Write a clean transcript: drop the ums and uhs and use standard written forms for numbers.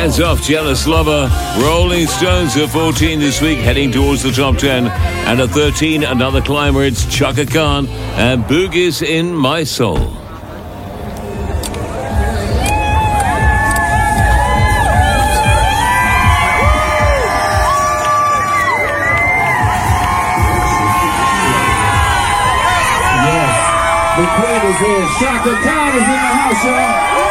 Hands Off Jealous Lover. Rolling Stones are 14 this week, heading towards the top 10. And at 13, another climber, it's Chaka Khan and Boogie's in My Soul. Yes, the queen is here. Chaka Khan is in the house, y'all.